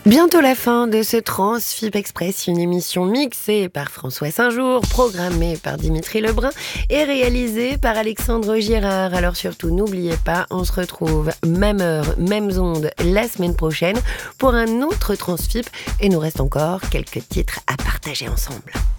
Bientôt la fin de ce Transfip Express, une émission mixée par François Saint-Jour, programmée par Dimitri Lebrun et réalisée par Alexandre Girard. Alors surtout, n'oubliez pas, on se retrouve même heure, mêmes ondes la semaine prochaine pour un autre Transfip et nous reste encore quelques titres à partager ensemble.